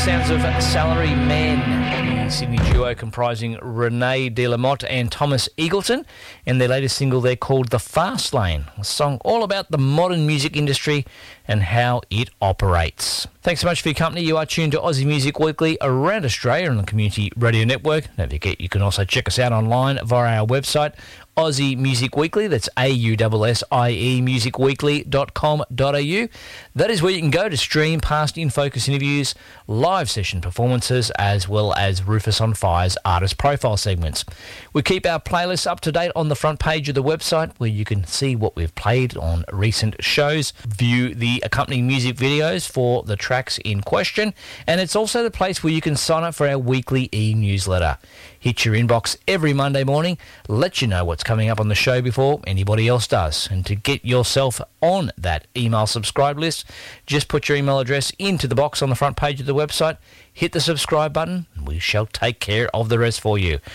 sounds of Salary Men, the Sydney duo comprising Renee de la Motte and Thomas Eagleton, and their latest single there called The Fast Lane, a song all about the modern music industry and how it operates. Thanks so much for your company. You are tuned to Aussie Music Weekly around Australia on the Community Radio Network. Don't forget, you can also check us out online via our website, Aussie Music Weekly. That's AUSSIE musicweekly.com.au. That is where you can go to stream past In Focus interviews, live session performances, as well as Rufus on Fire's artist profile segments. We keep our playlists up to date on the front page of the website, where you can see what we've played on recent shows, view the accompanying music videos for the tracks in question, and it's also the place where you can sign up for our weekly e-newsletter. Hit your inbox every Monday morning, let you know what's coming up on the show before anybody else does. And to get yourself on that email subscribe list, just put your email address into the box on the front page of the website, hit the subscribe button, and we shall take care of the rest for you.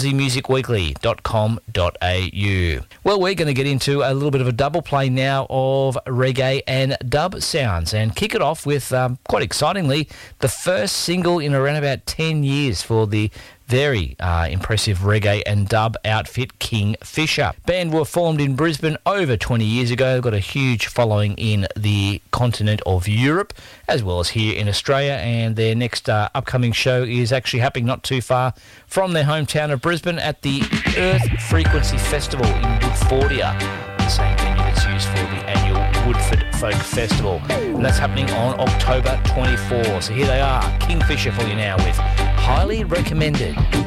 AussieMusicWeekly.com.au. Well, we're going to get into a little bit of a double play now of reggae and dub sounds, and kick it off with, quite excitingly, the first single in around about 10 years for the very impressive reggae and dub outfit Kingfisher. Band were formed in Brisbane over 20 years ago. Got a huge following in the continent of Europe as well as here in Australia, and their next upcoming show is actually happening not too far from their hometown of Brisbane at the Earth Frequency Festival in Woodfordia, the same venue that's used for the annual Woodford Folk Festival, and that's happening on October 24. So here they are, Kingfisher, for you now with Highly Recommended.